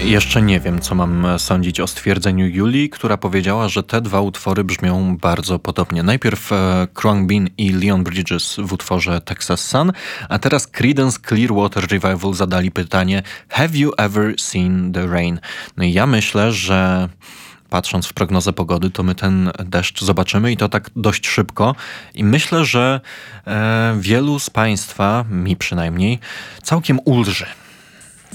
Jeszcze nie wiem, co mam sądzić o stwierdzeniu Julii, która powiedziała, że te dwa utwory brzmią bardzo podobnie. Najpierw Khruangbin Bean i Leon Bridges w utworze Texas Sun, a teraz Creedence Clearwater Revival zadali pytanie Have you ever seen the rain? No i ja myślę, że patrząc w prognozę pogody, to my ten deszcz zobaczymy i to tak dość szybko. I myślę, że wielu z Państwa, mi przynajmniej, całkiem ulży.